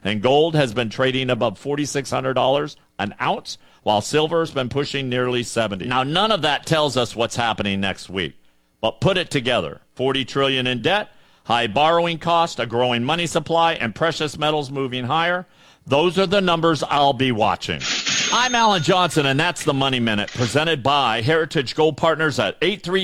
And gold has been trading above $4,600 an ounce, while silver has been pushing nearly $70. Now, none of that tells us what's happening next week. But put it together. $40 trillion in debt, high borrowing cost, a growing money supply, and precious metals moving higher. Those are the numbers I'll be watching. I'm Alan Johnson, and that's the Money Minute, presented by Heritage Gold Partners at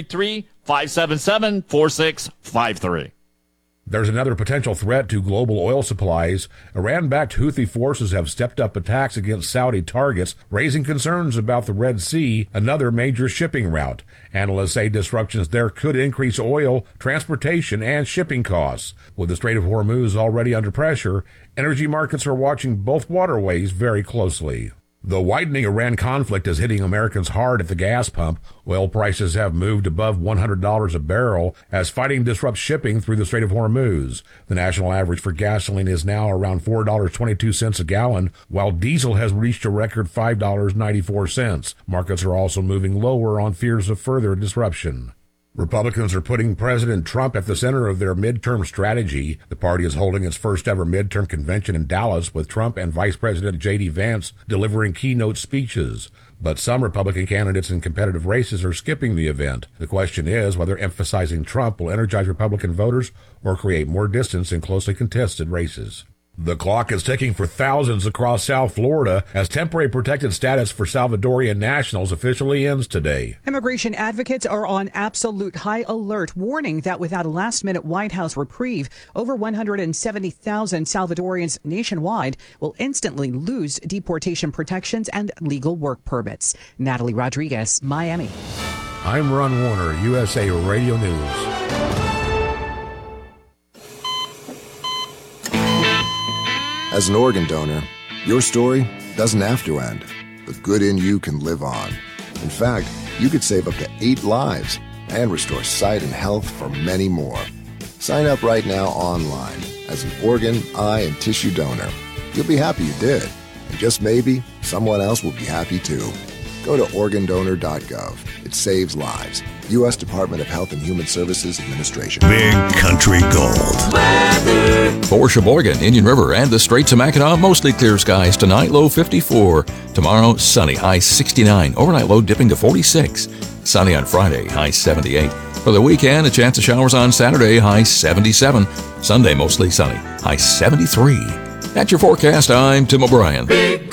833-577-4653. There's another potential threat to global oil supplies. Iran-backed Houthi forces have stepped up attacks against Saudi targets, raising concerns about the Red Sea, another major shipping route. Analysts say disruptions there could increase oil, transportation, and shipping costs. With the Strait of Hormuz already under pressure, energy markets are watching both waterways very closely. The widening Iran conflict is hitting Americans hard at the gas pump. Oil prices have moved above $100 a barrel as fighting disrupts shipping through the Strait of Hormuz. The national average for gasoline is now around $4.22 a gallon, while diesel has reached a record $5.94. Markets are also moving lower on fears of further disruption. Republicans are putting President Trump at the center of their midterm strategy. The party is holding its first ever midterm convention in Dallas, with Trump and Vice President J.D. Vance delivering keynote speeches. But some Republican candidates in competitive races are skipping the event. The question is whether emphasizing Trump will energize Republican voters or create more distance in closely contested races. The clock is ticking for thousands across South Florida as temporary protected status for Salvadorian nationals officially ends today. Immigration advocates are on absolute high alert, warning that without a last-minute White House reprieve, over 170,000 Salvadorians nationwide will instantly lose deportation protections and legal work permits. Natalie Rodriguez, Miami. I'm Ron Warner, USA Radio News. As an organ donor, your story doesn't have to end. The good in you can live on. In fact, you could save up to 8 lives and restore sight and health for many more. Sign up right now online as an organ, eye, and tissue donor. You'll be happy you did. And just maybe, someone else will be happy too. Go to organdonor.gov. It saves lives. U.S. Department of Health and Human Services Administration. Big Country Gold. Weather. For Sheboygan, Indian River, and the Straits of Mackinac, mostly clear skies tonight, low 54. Tomorrow, sunny, high 69. Overnight low dipping to 46. Sunny on Friday, high 78. For the weekend, a chance of showers on Saturday, high 77. Sunday, mostly sunny, high 73. That's your forecast. I'm Tim O'Brien.